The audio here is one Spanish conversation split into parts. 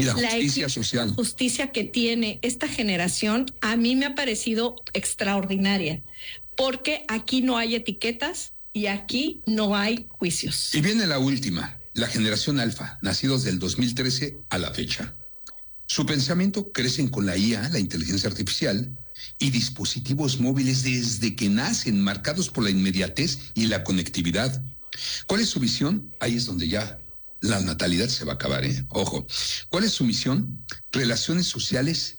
Y la justicia social. La justicia que tiene esta generación a mí me ha parecido extraordinaria, porque aquí no hay etiquetas y aquí no hay juicios. Y viene la última, la generación alfa, nacidos del 2013 a la fecha. Su pensamiento crecen con la IA, la inteligencia artificial, y dispositivos móviles desde que nacen, marcados por la inmediatez y la conectividad. ¿Cuál es su visión? Ahí es donde ya la natalidad se va a acabar, ¿eh? Ojo. ¿Cuál es su misión? Relaciones sociales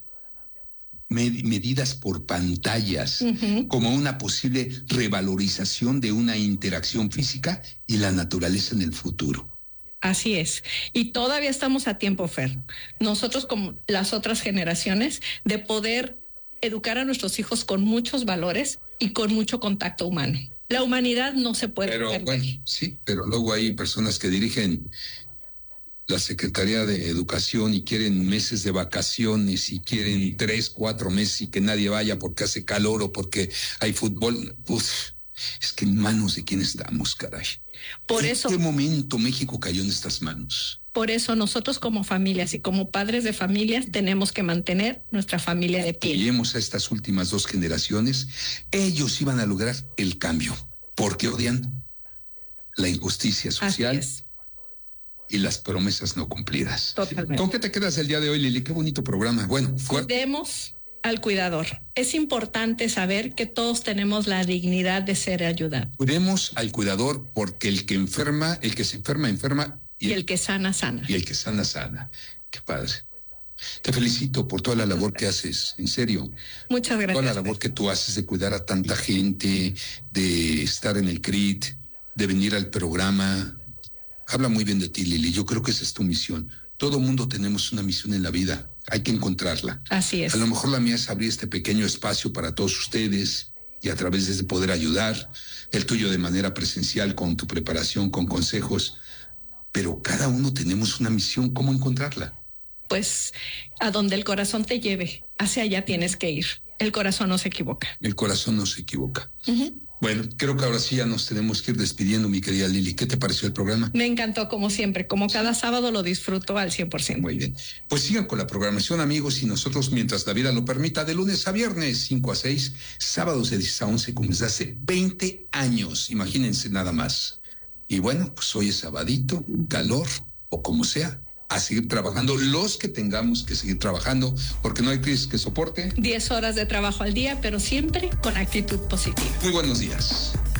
medidas por pantallas, como una posible revalorización de una interacción física y la naturaleza en el futuro. Así es. Y todavía estamos a tiempo, Fer. Nosotros, como las otras generaciones, de poder educar a nuestros hijos con muchos valores y con mucho contacto humano. La humanidad no se puede perder. Bueno, sí, pero luego hay personas que dirigen la Secretaría de Educación y quieren meses de vacaciones y quieren 3, 4 meses y que nadie vaya porque hace calor o porque hay fútbol. Uf, es que en manos de quién estamos, caray. ¿En qué momento México cayó en estas manos? Por eso nosotros como familias y como padres de familias tenemos que mantener nuestra familia de pie. Apoyemos a estas últimas 2 generaciones. Ellos iban a lograr el cambio porque odian la injusticia social y las promesas no cumplidas. Totalmente. ¿Con qué te quedas el día de hoy, Lili? Qué bonito programa. Bueno, cuidemos al cuidador. Es importante saber que todos tenemos la dignidad de ser ayudados. Cuidemos al cuidador porque el que se enferma, enferma. Y el que sana, sana. Y el que sana, sana. Qué padre. Te felicito por toda la labor que haces, en serio. Muchas gracias. Toda la labor que tú haces de cuidar a tanta gente, de estar en el CRIT, de venir al programa. Habla muy bien de ti, Lili. Yo creo que esa es tu misión. Todo mundo tenemos una misión en la vida. Hay que encontrarla. Así es. A lo mejor la mía es abrir este pequeño espacio para todos ustedes y a través de ese poder ayudar. El tuyo de manera presencial, con tu preparación, con consejos. Pero cada uno tenemos una misión. ¿Cómo encontrarla? Pues a donde el corazón te lleve, hacia allá tienes que ir. El corazón no se equivoca. El corazón no se equivoca. Bueno, creo que ahora sí ya nos tenemos que ir despidiendo, mi querida Lili. ¿Qué te pareció el programa? Me encantó, como siempre. Como cada sábado lo disfruto al 100%. Muy bien. Pues sigan con la programación, amigos, y nosotros, mientras la vida lo permita, de lunes a viernes, 5 a 6, sábados de 10 a 11, como desde hace 20 años. Imagínense nada más. Y bueno, pues hoy es sabadito, calor, o como sea, a seguir trabajando, los que tengamos que seguir trabajando, porque no hay crisis que soporte. 10 horas de trabajo al día, pero siempre con actitud positiva. Muy buenos días.